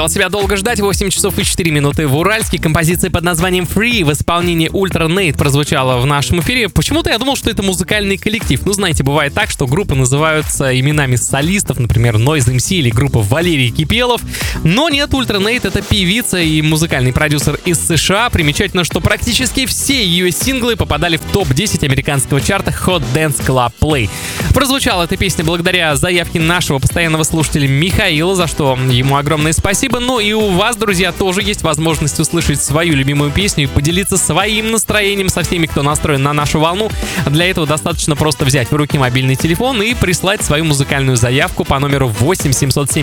Себя долго ждать. 8 часов и 4 минуты в Уральске. Композиция под названием Free в исполнении Ultra Nate прозвучала в нашем эфире. Почему-то я думал, что это музыкальный коллектив. Ну, знаете, бывает так, что группы называются именами солистов, например, Noise MC или группа Валерий Кипелов. Но нет, Ultra Nate — это певица и музыкальный продюсер из США. Примечательно, что практически все ее синглы попадали в топ-10 американского чарта Hot Dance Club Play. Прозвучала эта песня благодаря заявке нашего постоянного слушателя Михаила, за что ему огромное спасибо. Ну и у вас, друзья, тоже есть возможность услышать свою любимую песню и поделиться своим настроением со всеми, кто настроен на нашу волну. Для этого достаточно просто взять в руки мобильный телефон и прислать свою музыкальную заявку по номеру 8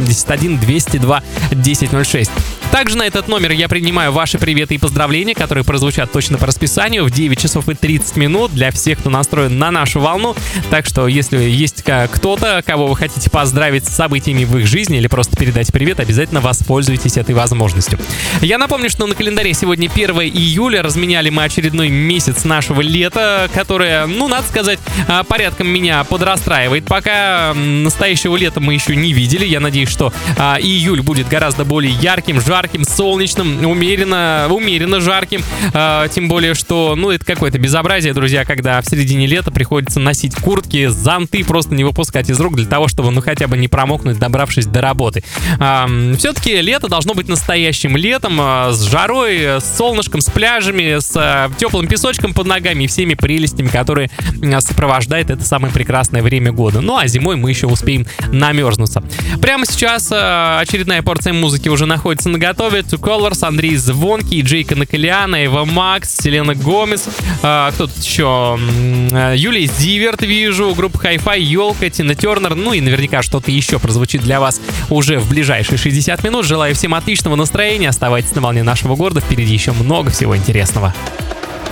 771 202 1006. Также на этот номер я принимаю ваши приветы и поздравления, которые прозвучат точно по расписанию в 9 часов и 30 минут для всех, кто настроен на нашу волну. Так что, если есть кто-то, кого вы хотите поздравить с событиями в их жизни или просто передать привет, обязательно воспользуйтесь этой возможностью. Я напомню, что на календаре сегодня 1 июля. Разменяли мы очередной месяц нашего лета, которое, ну, надо сказать, порядком меня подрастраивает. Пока настоящего лета мы еще не видели. Я надеюсь, что июль будет гораздо более ярким, жарким, солнечным, умеренно жарким. Тем более, что, ну, это какое-то безобразие, друзья, когда в середине лета приходится носить куртки, зонты, просто не выпускать из рук для того, чтобы, ну, хотя бы не промокнуть, добравшись до работы. Все-таки лето должно быть настоящим летом, с жарой, с солнышком, с пляжами, с теплым песочком под ногами и всеми прелестями, которые сопровождает это самое прекрасное время года. Ну а зимой мы еще успеем намерзнуться. Прямо сейчас очередная порция музыки уже находится наготове. Two Colors, Андрей Звонкий, Джейка Накалиана, Эва Макс, Селена Гомес, кто тут еще? Юлия Зиверт, вижу, группа Hi-Fi, Ёлка, Тина Тернер, ну и наверняка что-то еще прозвучит для вас уже в ближайшие 60 минут. Желаю всем отличного настроения, оставайтесь на волне нашего города, впереди еще много всего интересного.